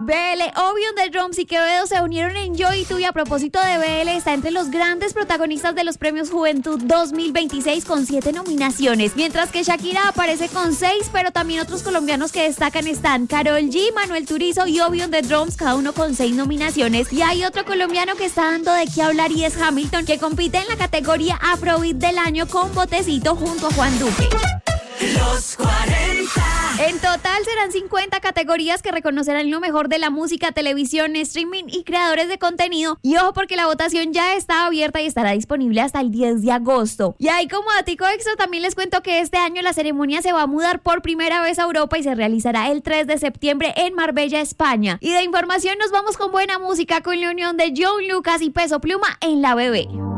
BL, Obi on the Drums y Quevedo se unieron en Yo y Tú, y a propósito de BL, está entre los grandes protagonistas de los premios Juventud 2026 con 7 nominaciones, mientras que Shakira aparece con 6, pero también otros colombianos que destacan están Karol G, Manuel Turizo y Obi on the Drums, cada uno con 6 nominaciones, y hay otro colombiano que está dando de qué hablar y es Hamilton, que compite en la categoría Afrobeat del año con Botecito junto a Juan Duque. Los 40. En total serán 50 categorías que reconocerán lo mejor de la música, televisión, streaming y creadores de contenido. Y ojo, porque la votación ya está abierta y estará disponible hasta el 10 de agosto. Y ahí, como datico extra, también les cuento que este año la ceremonia se va a mudar por primera vez a Europa y se realizará el 3 de septiembre en Marbella, España. Y de información nos vamos con buena música, con la unión de John Lucas y Peso Pluma en La Bebé.